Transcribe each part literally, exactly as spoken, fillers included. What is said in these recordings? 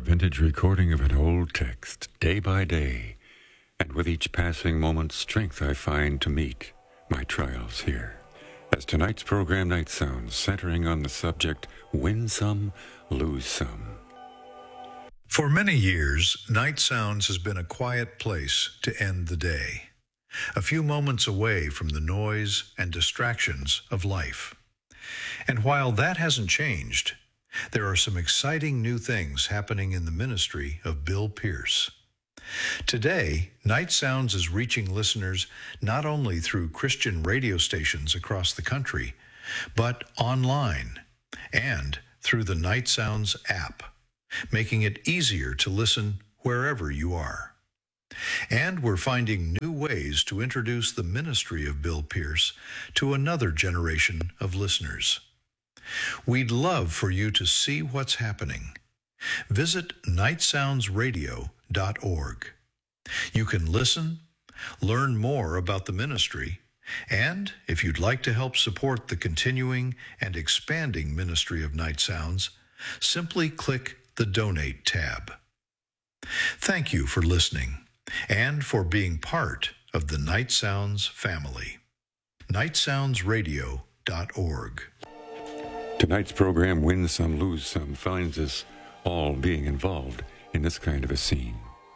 vintage recording of an old text, day by day, and with each passing moment, strength I find to meet my trials here. As tonight's program, Night Sounds, centering on the subject, win some, lose some. For many years, Night Sounds has been a quiet place to end the day, a few moments away from the noise and distractions of life. And while that hasn't changed, there are some exciting new things happening in the ministry of Bill Pierce. Today, Night Sounds is reaching listeners not only through Christian radio stations across the country, but online and through the Night Sounds app, making it easier to listen wherever you are. And we're finding new ways to introduce the ministry of Bill Pierce to another generation of listeners. We'd love for you to see what's happening. Visit night sounds radio dot org. You can listen, learn more about the ministry, and if you'd like to help support the continuing and expanding ministry of Night Sounds, simply click the Donate tab. Thank you for listening and for being part of the Night Sounds family. night sounds radio dot org. Tonight's program, Win Some, Lose Some, finds us all being involved in this kind of a scene.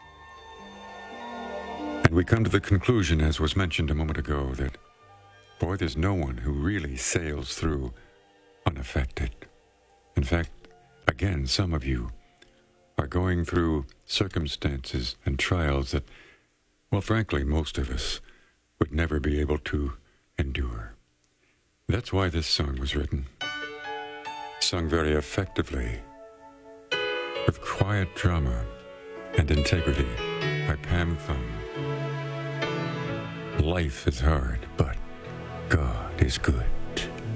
And we come to the conclusion, as was mentioned a moment ago, that, boy, there's no one who really sails through unaffected. In fact, again, some of you are going through circumstances and trials that, well, frankly, most of us would never be able to endure. That's why this song was written. Sung very effectively, with quiet drama and integrity, by Pam Thum. Life is hard, but God is good.